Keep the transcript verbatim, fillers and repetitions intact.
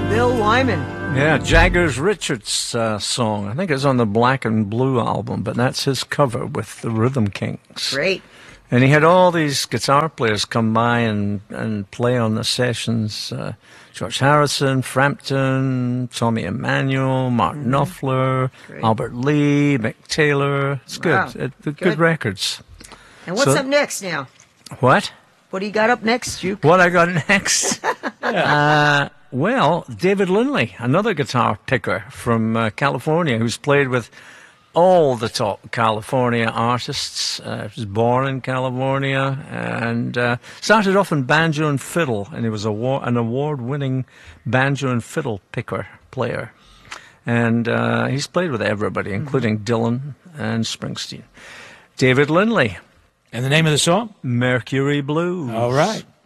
Bill Wyman. Yeah, Jaggers Richards' uh, song. I think it's on the Black and Blue album, but that's his cover with the Rhythm Kings. Great. And he had all these guitar players come by and, and play on the sessions. Uh, George Harrison, Frampton, Tommy Emmanuel, Mark mm-hmm. Knopfler, Great. Albert Lee, Mick Taylor. It's wow. good. It, good. good. records. And what's so, up next now? What? What do you got up next, Duke? What I got next? uh, well, David Lindley, another guitar picker from uh, California who's played with all the top California artists. Uh, he was born in California and uh, started off in banjo and fiddle, and he was a war- an award-winning banjo and fiddle picker player. And uh, he's played with everybody, including mm-hmm. Dylan and Springsteen. David Lindley. And the name of the song? Mercury Blues. All right.